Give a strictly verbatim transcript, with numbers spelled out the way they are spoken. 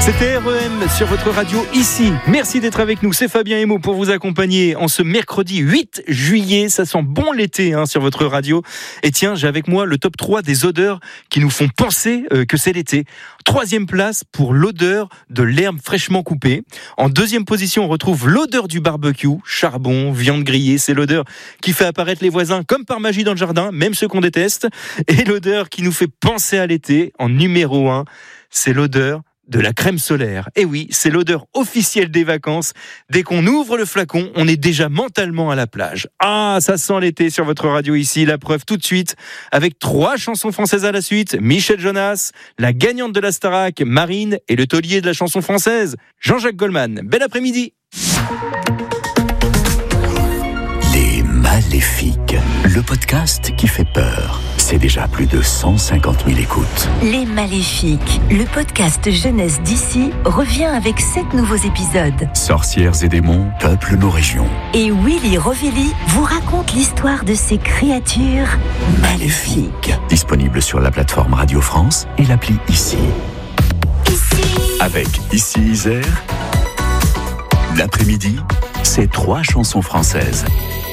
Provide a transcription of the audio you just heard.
C'était R E M sur votre radio ici. Merci d'être avec nous. C'est Fabien Emo pour vous accompagner en ce mercredi huit juillet. Ça sent bon l'été hein, sur votre radio. Et tiens, j'ai avec moi le top trois des odeurs qui nous font penser euh, que c'est l'été. Troisième place pour l'odeur de l'herbe fraîchement coupée. En deuxième position, on retrouve l'odeur du barbecue, charbon, viande grillée. C'est l'odeur qui fait apparaître les voisins comme par magie dans le jardin, même ceux qu'on déteste. Et l'odeur qui nous fait penser à l'été, en numéro un, c'est l'odeur de la crème solaire. Et oui, c'est l'odeur officielle des vacances. Dès qu'on ouvre le flacon, on est déjà mentalement à la plage. Ah, ça sent l'été sur votre radio ici. La preuve tout de suite avec trois chansons françaises à la suite. Michel Jonas, la gagnante de la Starac, Marine et le taulier de la chanson française, Jean-Jacques Goldman. Bel après-midi. Les Maléfiques, le podcast qui fait peur. C'est déjà plus de cent cinquante mille écoutes. Les Maléfiques, le podcast jeunesse d'ici, revient avec sept nouveaux épisodes. Sorcières et démons peuplent nos régions. Et Willy Rovelli vous raconte l'histoire de ces créatures maléfiques. Disponible sur la plateforme Radio France et l'appli Ici. Ici. Avec Ici Isère, l'après-midi, c'est trois chansons françaises.